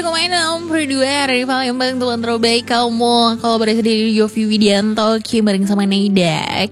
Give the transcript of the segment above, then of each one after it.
Satu Koma enam berdua dari Palembang, teman terbaik kamu. Kalau berasal dari Yofi Widianto, bareng sama Neida.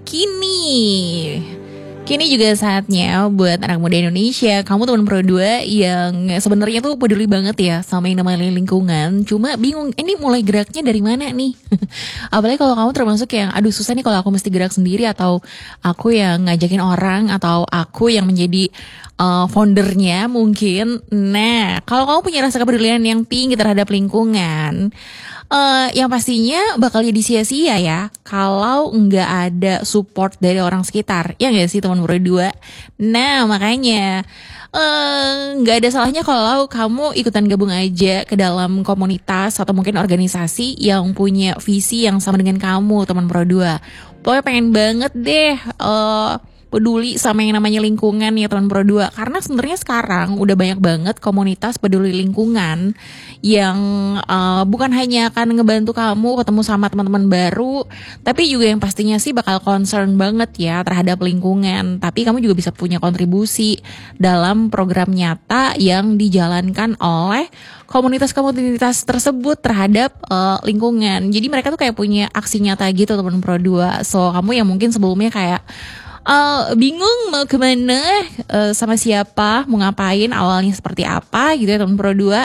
Kini juga saatnya buat anak muda Indonesia, kamu teman Pro 2 yang sebenarnya tuh peduli banget ya sama yang namanya lingkungan. Cuma bingung, ini mulai geraknya dari mana nih? Apalagi kalau kamu termasuk yang, aduh susah nih kalau aku mesti gerak sendiri, atau aku yang ngajakin orang, atau aku yang menjadi foundernya mungkin. Nah, kalau kamu punya rasa kepedulian yang tinggi terhadap lingkungan, yang pastinya bakal jadi sia-sia ya kalau nggak ada support dari orang sekitar, ya nggak sih teman berdua. Nah makanya nggak ada salahnya kalau kamu ikutan gabung aja ke dalam komunitas atau mungkin organisasi yang punya visi yang sama dengan kamu teman berdua. Pokoknya pengen banget deh peduli sama yang namanya lingkungan ya teman Pro 2. Karena sebenarnya sekarang udah banyak banget komunitas peduli lingkungan yang bukan hanya akan ngebantu kamu ketemu sama teman-teman baru, tapi juga yang pastinya sih bakal concern banget ya terhadap lingkungan. Tapi kamu juga bisa punya kontribusi dalam program nyata yang dijalankan oleh komunitas-komunitas tersebut terhadap lingkungan. Jadi mereka tuh kayak punya aksi nyata gitu teman Pro 2. So kamu yang mungkin sebelumnya kayak bingung mau kemana, sama siapa, mau ngapain, awalnya seperti apa gitu ya teman Pro 2.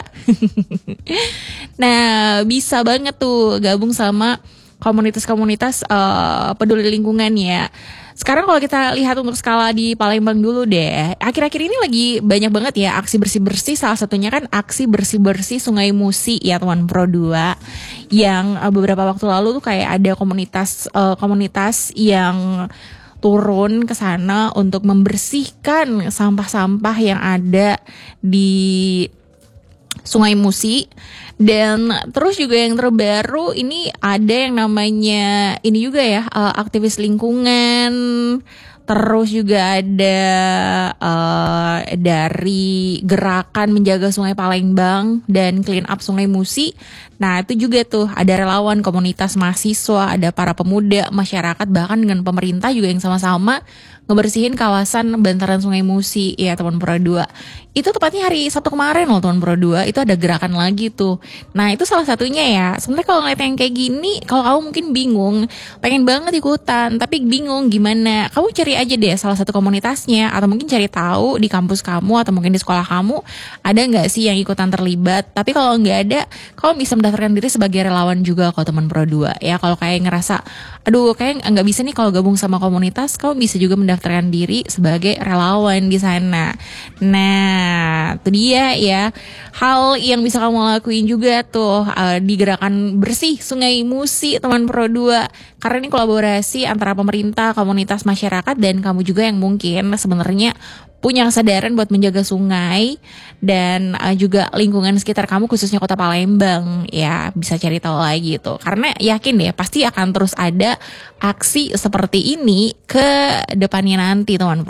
Nah bisa banget tuh gabung sama komunitas-komunitas peduli lingkungan ya. Sekarang kalau kita lihat untuk skala di Palembang dulu deh, akhir-akhir ini lagi banyak banget ya aksi bersih-bersih. Salah satunya kan aksi bersih-bersih Sungai Musi ya teman Pro 2. Yang beberapa waktu lalu tuh kayak ada komunitas yang turun ke sana untuk membersihkan sampah-sampah yang ada di Sungai Musi. Dan terus juga yang terbaru ini ada yang namanya ini juga ya, aktivis lingkungan. Terus juga ada dari gerakan menjaga Sungai Palembang dan clean up Sungai Musi. Nah itu juga tuh ada relawan, komunitas mahasiswa, ada para pemuda, masyarakat, bahkan dengan pemerintah juga yang sama-sama ngebersihin kawasan bantaran Sungai Musi ya teman Pro 2. Itu tepatnya hari Sabtu kemarin loh teman Pro 2, itu ada gerakan lagi tuh. Nah itu salah satunya ya. Sebenarnya kalau ngeliat yang kayak gini, kalau kamu mungkin bingung, pengen banget ikutan tapi bingung gimana, kamu cari aja deh salah satu komunitasnya, atau mungkin cari tahu di kampus kamu atau mungkin di sekolah kamu ada nggak sih yang ikutan terlibat. Tapi kalau nggak ada, kamu bisa mendaftarkan diri sebagai relawan juga kalau teman Pro 2 ya. Kalau kayak ngerasa aduh kayak nggak bisa nih kalau gabung sama komunitas, kamu bisa juga mendaftarkan diri sebagai relawan di sana. Nah itu dia ya hal yang bisa kamu lakuin juga tuh di gerakan bersih Sungai Musi teman Pro 2. Karena ini kolaborasi antara pemerintah, komunitas, masyarakat, dan kamu juga yang mungkin sebenarnya punya kesadaran buat menjaga sungai dan juga lingkungan sekitar kamu, khususnya kota Palembang ya. Bisa cari tahu lagi tuh, karena yakin deh pasti akan terus ada aksi seperti ini ke depannya nanti teman.